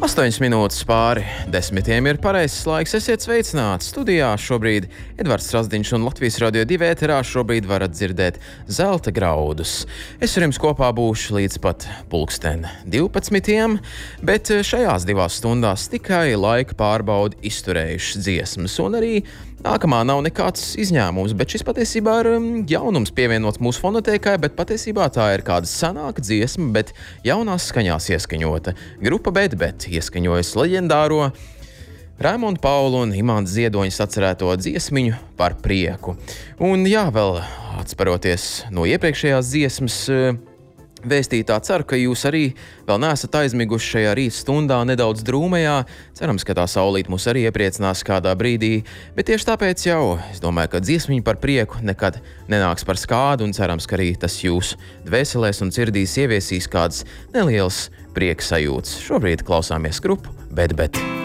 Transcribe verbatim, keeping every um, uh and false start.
Astoņas minūtes pāri desmitiem ir pareizs laiks. Esiet sveicināti studijā. Šobrīd Edvards Strasdiņš un Latvijas Radio divi ēterā šobrīd varat dzirdēt zelta graudus. Es ar jums kopā būšu līdz pat pulksten divpadsmitiem, bet šajās divās stundās tikai laika pārbaudi izturējušas dziesmas, un arī nākamā nav nekāds izņēmums, bet šis patiesībā ir jaunums pievienots mūsu fonotēkai, bet patiesībā tā ir kāda senāka dziesma, bet jaunās skaņās ieskaņota. Grupa Bet Bet ieskaņojas leģendāro Raimonda Paula un Imants Ziedoņas atcerēto dziesmiņu Par prieku. Un jā, vēl atceroties no iepriekšējās dziesmas vēstītā, ceru, ka jūs arī vēl neesat aizmiguši šajā rīta stundā nedaudz drūmajā. Cerams, ka tā saulīt mūs arī iepriecinās kādā brīdī, bet tieši tāpēc jau es domāju, ka dziesmiņa par prieku nekad nenāks par skādu, un cerams, ka arī tas jūs dvēselēs un sirdīs ieviesīs kādas nelielas prieka sajūtas. Šobrīd klausāmies grupu Bet Bet.